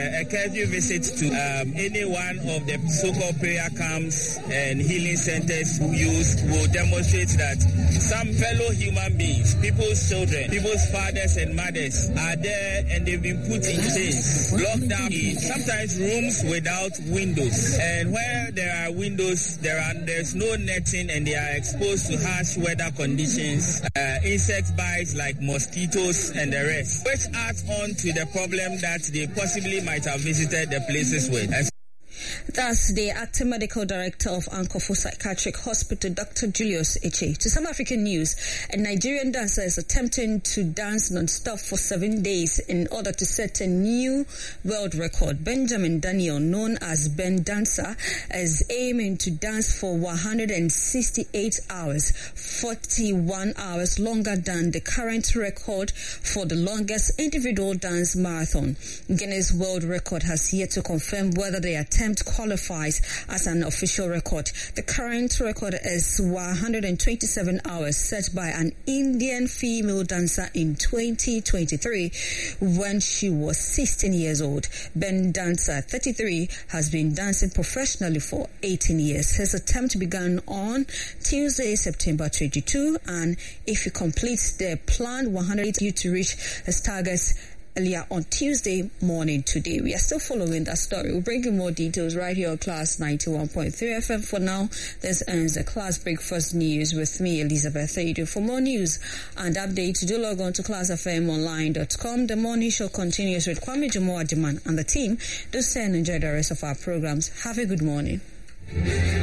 A curfew visit to any one of the so-called prayer camps and healing centers used will demonstrate that some fellow human beings, people's children, people's fathers and mothers are there and they've been put in chains, locked down in sometimes rooms without windows. And where there are windows, there's no netting and they are exposed to harsh weather conditions, insect bites like mosquitoes and the rest, which adds on to the problem that they possibly might have visited the places with. That's the acting medical director of Ankofo Psychiatric Hospital, Dr. Julius Eche. To some African news, a Nigerian dancer is attempting to dance non-stop for 7 days in order to set a new world record. Benjamin Daniel, known as Ben Dancer, is aiming to dance for 168 hours, 41 hours longer than the current record for the longest individual dance marathon. Guinness World Record has yet to confirm whether the attempt qualifies as an official record. The current record is 127 hours set by an Indian female dancer in 2023 when she was 16 years old. Ben Dancer, 33, has been dancing professionally for 18 years. His attempt began on Tuesday, September 22, and if he completes the planned 100 due to reach his targets earlier on Tuesday morning today. We are still following that story. We'll bring you more details right here on Class 91.3 FM. For now, this ends the Class Breakfast News with me, Elizabeth Ado. For more news and updates, do log on to classfmonline.com. The morning show continues with Kwame Jumo Adiman and the team. Do stay and enjoy the rest of our programs. Have a good morning.